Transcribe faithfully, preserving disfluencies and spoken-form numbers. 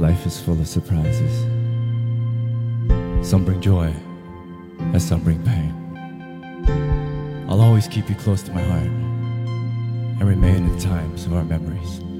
Life is full of surprises. Some bring joy, and some bring pain. I'll always keep you close to my heart and remain in the times of our memories.